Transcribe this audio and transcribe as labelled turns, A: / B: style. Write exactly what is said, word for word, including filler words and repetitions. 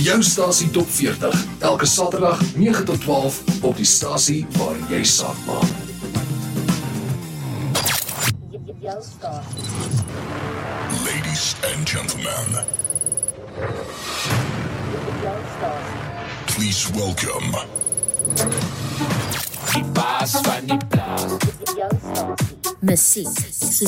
A: Jou stasie Top veertig, elke Saterdag nege tot twaalf op die stasie waar jy saak maak.
B: Jou stasie.
C: Ladies and gentlemen,
B: Jou stasie.
C: please welcome
D: Die baas van die plaas.
B: Jou stasie.
E: Musiek